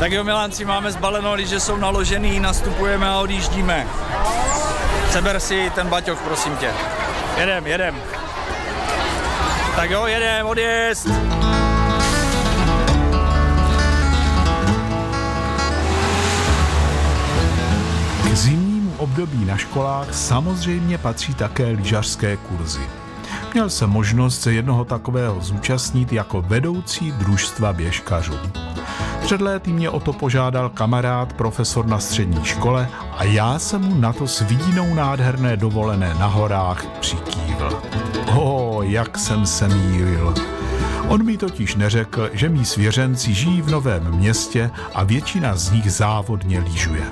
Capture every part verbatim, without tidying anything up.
Tak jo, Milánci, máme zbaleno, lyže jsou naložený, nastupujeme a odjíždíme. Seber si ten baťoch, prosím tě. Jedem, jedem. Tak jo, jedem, odjezd. K zimnímu období na školách samozřejmě patří také lyžařské kurzy. Měl jsem možnost se jednoho takového zúčastnit jako vedoucí družstva běžkařů. Před léty mě o to požádal kamarád, profesor na střední škole a já jsem mu na to s vidínou nádherné dovolené na horách přikývl. O, jak jsem se mýlil. On mi totiž neřekl, že mí svěřenci žijí v Novém Městě a většina z nich závodně lyžuje.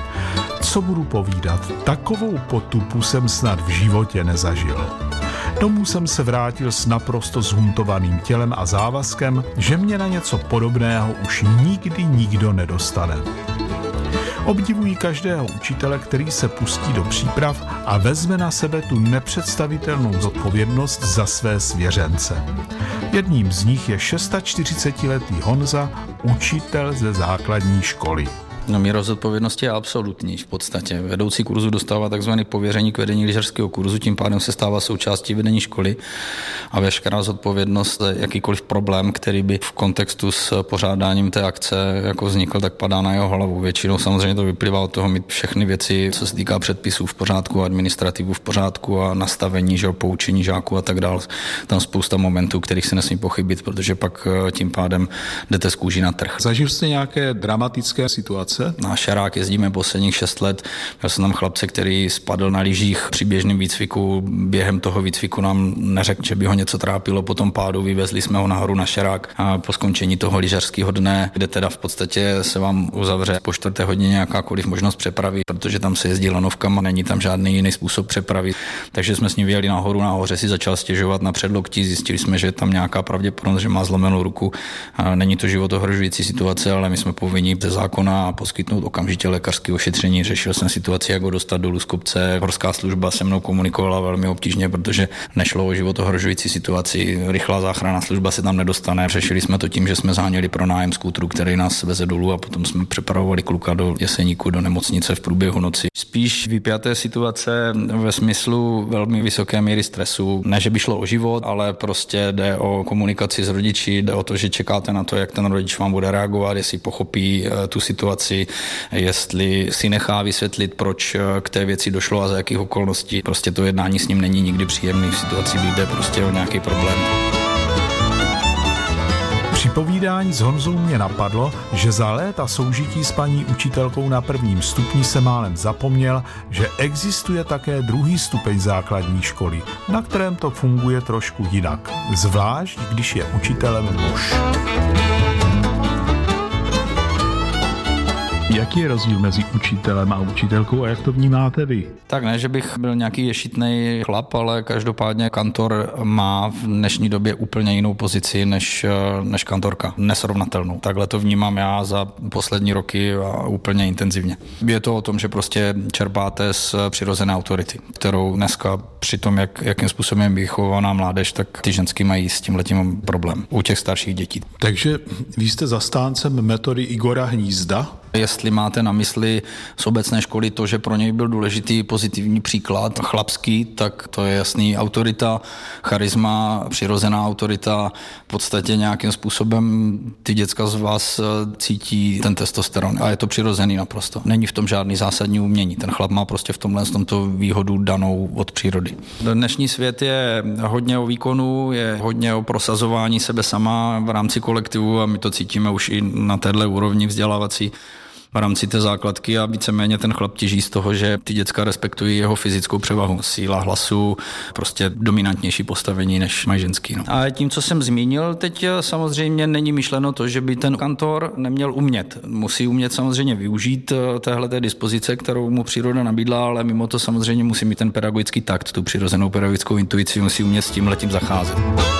Co budu povídat, takovou potupu jsem snad v životě nezažil. Domů jsem se vrátil s naprosto zhuntovaným tělem a závazkem, že mě na něco podobného už nikdy nikdo nedostane. Obdivuji každého učitele, který se pustí do příprav a vezme na sebe tu nepředstavitelnou zodpovědnost za své svěřence. Jedním z nich je čtyřicetišestiletý Honza, učitel ze základní školy. No, míra zodpovědnosti je absolutní v podstatě. Vedoucí kurzu dostává takzvané pověření k vedení lyžařského kurzu, tím pádem se stává součástí vedení školy a veškerá zodpovědnost, jakýkoliv problém, který by v kontextu s pořádáním té akce jako vznikl, tak padá na jeho hlavu. Většinou samozřejmě to vyplývá od toho mít všechny věci, co se týká předpisů v pořádku, administrativu v pořádku a nastavení, že poučení žáků a tak dále. Tam spousta momentů, kterých se nesmí pochybit, protože pak tím pádem jdete z kůží na trh. Zažil jste nějaké dramatické situace? Na šarák jezdíme posledních šest let. Měl jsem tam chlapce, který spadl na lyžích při běžném výcviku. Během toho výcviku nám neřekl, že by ho něco trápilo. Po tom pádu vyvezli jsme ho nahoru na šarák a po skončení toho lyžařského dne, kde teda v podstatě se vám uzavře po čtvrté hodině jakákoliv možnost přepravy, protože tam se jezdí lanovkama, není tam žádný jiný způsob přepravy. Takže jsme s ním vyjeli nahoru, nahoře si začal stěžovat na předloktí. Zjistili jsme, že je tam nějaká pravděpodobnost, že má zlomenou ruku. Není to životohrožující situace, ale my jsme povinni ze zákona poskytnout okamžitě lékařské ošetření. Řešil jsem situaci, jak ho dostat dolů z kopce. Horská služba se mnou komunikovala velmi obtížně, protože nešlo o životohrožující situaci. Rychlá záchranná služba se tam nedostane. Řešili jsme to tím, že jsme zháněli pronájem skútru, který nás veze dolů a potom jsme přepravovali kluka do Jeseníku, do nemocnice v průběhu noci. Spíš vypjaté situace ve smyslu velmi vysoké míry stresu. Ne, že by šlo o život, ale prostě jde o komunikaci s rodiči, jde o to, že čekáte na to, jak ten rodič vám bude reagovat, jestli pochopí tu situaci, jestli si nechá vysvětlit, proč k té věci došlo a za jakých okolností. Prostě to jednání s ním není nikdy příjemný v situaci, kdy jde prostě o nějaký problém. Při povídání s Honzou mě napadlo, že za léta soužití s paní učitelkou na prvním stupni se málem zapomněl, že existuje také druhý stupeň základní školy, na kterém to funguje trošku jinak, zvlášť když je učitelem muž. Jaký je rozdíl mezi učitelem a učitelkou a jak to vnímáte vy? Tak ne, že bych byl nějaký ješitnej chlap, ale každopádně kantor má v dnešní době úplně jinou pozici než, než kantorka. Nesrovnatelnou. Takhle to vnímám já za poslední roky a úplně intenzivně. Je to o tom, že prostě čerpáte z přirozené autority, kterou dneska při tom, jak, jakým způsobem je vychovaná mládež, tak ty ženský mají s tímhletím problém u těch starších dětí. Takže vy jste zastáncem metody Igora Hnízda? Jestli máte na mysli z obecné školy to, že pro něj byl důležitý pozitivní příklad chlapský, tak to je jasný autorita, charisma, přirozená autorita. V podstatě nějakým způsobem ty děcka z vás cítí ten testosteron a je to přirozený naprosto. Není v tom žádný zásadní umění. Ten chlap má prostě v tomhle v tomto výhodu danou od přírody. Dnešní svět je hodně o výkonu, je hodně o prosazování sebe sama v rámci kolektivu a my to cítíme už i na téhle úrovni vzdělávací v rámci té základky a víceméně ten chlap těží z toho, že ty děcka respektují jeho fyzickou převahu, síla hlasu, prostě dominantnější postavení než mají ženský. No. A tím, co jsem zmínil, teď samozřejmě není myšleno to, že by ten kantor neměl umět. Musí umět samozřejmě využít téhleté dispozice, kterou mu příroda nabídla, ale mimo to samozřejmě musí mít ten pedagogický takt, tu přirozenou pedagogickou intuici, musí umět s tímhletím zacházet.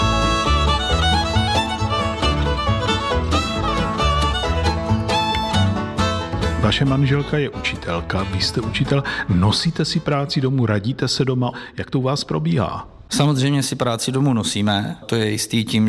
Vaše manželka je učitelka, vy jste učitel, nosíte si práci domů, radíte se doma, jak to u vás probíhá? Samozřejmě si práci domů nosíme, to je jistý tím,